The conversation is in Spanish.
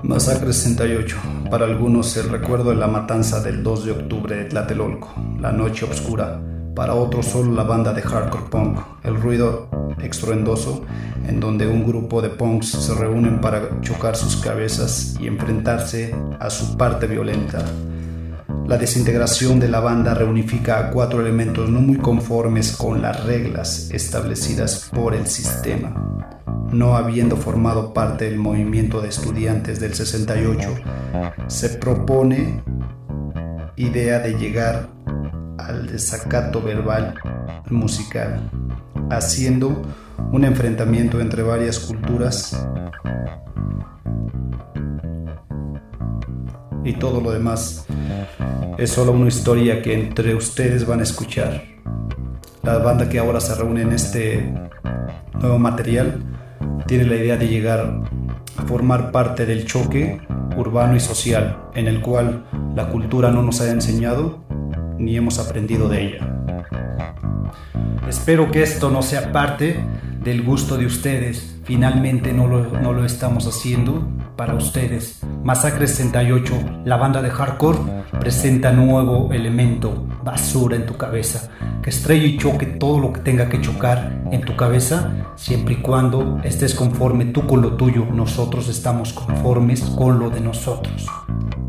Masacre 68. Para algunos el recuerdo de la matanza del 2 de octubre de Tlatelolco, la noche oscura. Para otros solo la banda de hardcore punk, el ruido estruendoso en donde un grupo de punks se reúnen para chocar sus cabezas y enfrentarse a su parte violenta. La desintegración de la banda reunifica a 4 elementos no muy conformes con las reglas establecidas por el sistema. No habiendo formado parte del movimiento de estudiantes del 68, se propone idea de llegar al desacato verbal musical, haciendo un enfrentamiento entre varias culturas y todo lo demás es solo una historia que entre ustedes van a escuchar. La banda que ahora se reúne en este nuevo material tiene la idea de llegar a formar parte del choque urbano y social en el cual la cultura no nos haya enseñado ni hemos aprendido de ella. Espero que esto no sea parte del gusto de ustedes. Finalmente no lo estamos haciendo para ustedes. Masacre 68, la banda de hardcore, presenta nuevo elemento, basura en tu cabeza, que estrelle y choque todo lo que tenga que chocar en tu cabeza, siempre y cuando estés conforme tú con lo tuyo. Nosotros estamos conformes con lo de nosotros.